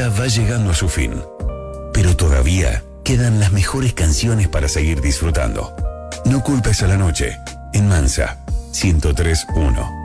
día va llegando a su fin, pero todavía quedan las mejores canciones para seguir disfrutando. No culpes a la noche, en Mansa 103.1.